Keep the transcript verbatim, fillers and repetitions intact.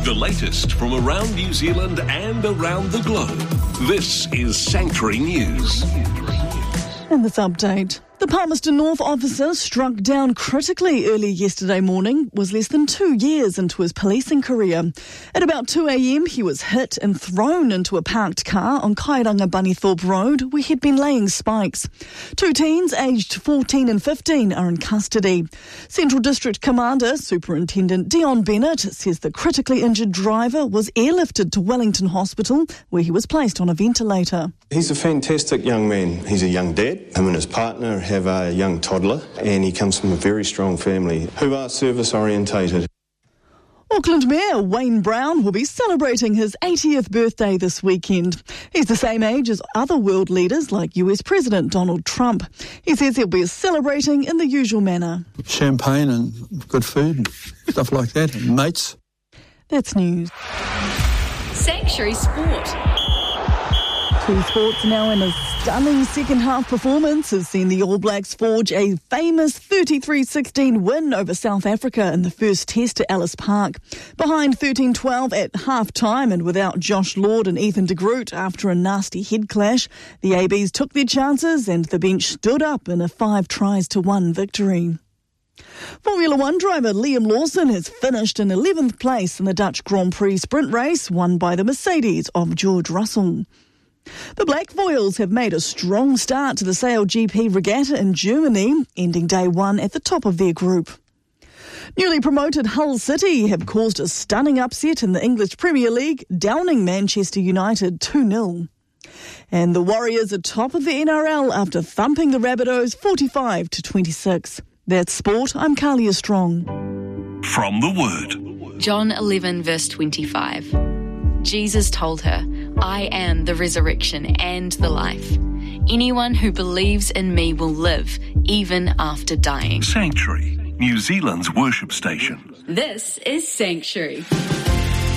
The latest from around New Zealand and around the globe. This is Sanctuary News. In this update, the Palmerston North officer struck down critically early yesterday morning was less than two years into his policing career. At about two a.m, he was hit and thrown into a parked car on Kairanga Bunnythorpe Road, where he'd been laying spikes. Two teens aged fourteen and fifteen are in custody. Central District Commander Superintendent Dion Bennett says the critically injured driver was airlifted to Wellington Hospital, where he was placed on a ventilator. He's a fantastic young man. He's a young dad. Him and his partner have a young toddler, and he comes from a very strong family who are service orientated. Auckland Mayor Wayne Brown will be celebrating his eightieth birthday this weekend. He's the same age as other world leaders like U S President Donald Trump. He says he'll be celebrating in the usual manner. Champagne and good food and stuff like that, and mates. That's news. Sanctuary Sport. Two sports now, in a stunning second-half performance has seen the All Blacks forge a famous thirty-three sixteen win over South Africa in the first test at Ellis Park. Behind thirteen twelve at half-time and without Josh Lord and Ethan de Groot after a nasty head clash, the A Bs took their chances and the bench stood up in a five tries to one victory. Formula One driver Liam Lawson has finished in eleventh place in the Dutch Grand Prix sprint race won by the Mercedes of George Russell. The Black Foils have made a strong start to the S A I L G P regatta in Germany, ending day one at the top of their group. Newly promoted Hull City have caused a stunning upset in the English Premier League, downing Manchester United two nil. And the Warriors are top of the N R L after thumping the Rabbitohs forty-five to twenty-six. That's sport. I'm Carlia Strong. From the Word. John eleven verse twenty-five. Jesus told her, I am the resurrection and the life. Anyone who believes in me will live, even after dying. Sanctuary, New Zealand's worship station. This is Sanctuary.